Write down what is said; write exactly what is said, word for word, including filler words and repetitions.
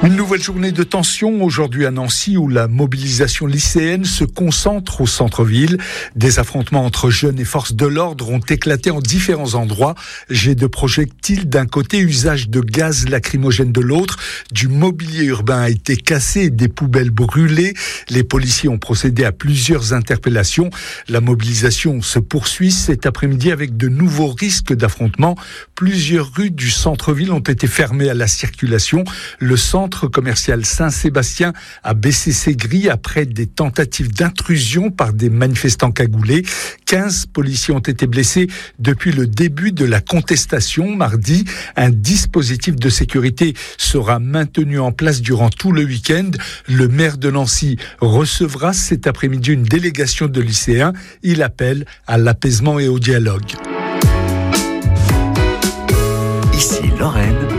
Une nouvelle journée de tension aujourd'hui à Nancy où la mobilisation lycéenne se concentre au centre-ville. Des affrontements entre jeunes et forces de l'ordre ont éclaté en différents endroits. Jets de projectiles d'un côté, usage de gaz lacrymogène de l'autre. Du mobilier urbain a été cassé et des poubelles brûlées. Les policiers ont procédé à plusieurs interpellations. La mobilisation se poursuit cet après-midi avec de nouveaux risques d'affrontements. Plusieurs rues du centre-ville ont été fermées à la circulation. Le centre commercial Saint-Sébastien a baissé ses grilles après des tentatives d'intrusion par des manifestants cagoulés. quinze policiers ont été blessés depuis le début de la contestation. Mardi, un dispositif de sécurité sera maintenu en place durant tout le week-end. Le maire de Nancy recevra cet après-midi une délégation de lycéens. Il appelle à l'apaisement et au dialogue. Ici Lorraine.